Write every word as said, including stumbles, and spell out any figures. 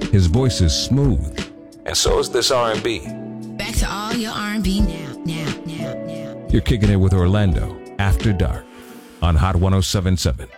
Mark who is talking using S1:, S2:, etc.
S1: His voice is smooth, and so is this R and B.
S2: Back to all your R and B now, now, now, now.
S1: You're kicking it with Orlando After Dark on Hot one oh seven point seven.